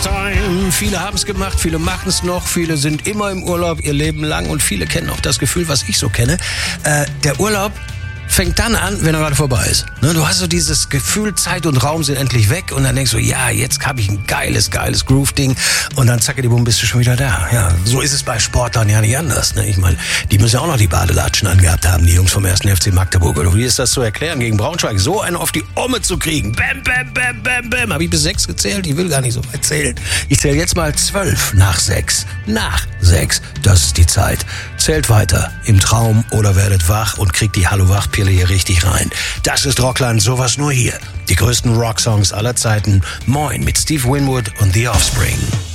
Time. Viele haben es gemacht, viele machen es noch, viele sind immer im Urlaub ihr Leben lang und viele kennen auch das Gefühl, was ich so kenne. Der Urlaub fängt dann an, wenn er gerade vorbei ist. Ne, du hast so dieses Gefühl, Zeit und Raum sind endlich weg und dann denkst du, ja, jetzt habe ich ein geiles Groove-Ding und dann zackedibumm bist du schon wieder da. Ja, so ist es bei Sportlern ja nicht anders. Ne? Ich meine, die müssen ja auch noch die Badelatschen angehabt haben, die Jungs vom 1. FC Magdeburg. Oder wie ist das zu erklären, gegen Braunschweig so einen auf die Omme zu kriegen? Bam, bam, bam, bam, bam. Habe ich bis 6 gezählt? Ich will gar nicht so weit zählen. Ich zähle jetzt mal 12 nach 6. Nach 6, das ist die Zeit. Zählt weiter im Traum oder werdet wach und kriegt die Hallo-Wach-Pille hier richtig rein. Das ist Rockland, sowas nur hier. Die größten Rocksongs aller Zeiten. Moin mit Steve Winwood und The Offspring.